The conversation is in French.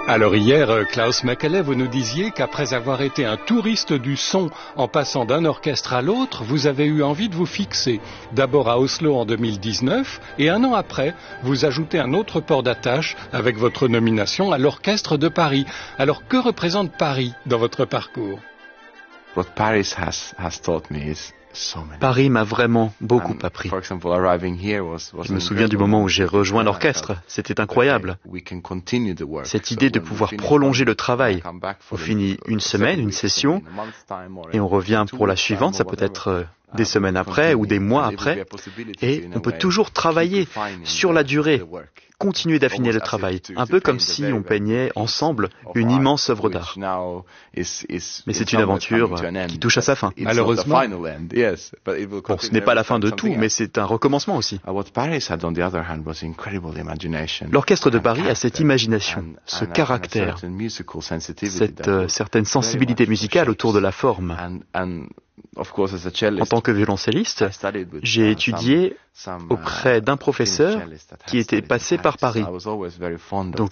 Alors hier, Klaus Mekele, vous nous disiez qu'après avoir été un touriste du son en passant d'un orchestre à l'autre, vous avez eu envie de vous fixer. D'abord à Oslo en 2019 et un an après, vous ajoutez un autre port d'attache avec votre nomination à l'Orchestre de Paris. Alors que représente Paris dans votre parcours ? What Paris has taught me is Paris m'a vraiment beaucoup appris. Je me souviens du moment où j'ai rejoint l'orchestre. C'était incroyable. Cette idée de pouvoir prolonger le travail. On finit une semaine, une session, et on revient pour la suivante. Ça peut être des semaines après ou des mois après. Et on peut toujours travailler sur la durée, continuer d'affiner le travail. Un peu comme si on peignait ensemble une immense œuvre d'art. Mais c'est une aventure qui touche à sa fin. Malheureusement. Bon, ce n'est pas la fin de tout, mais c'est un recommencement aussi. L'Orchestre de Paris a cette imagination, ce caractère, cette certaine sensibilité musicale autour de la forme. En tant que violoncelliste, j'ai étudié auprès d'un professeur qui était passé par Paris. Donc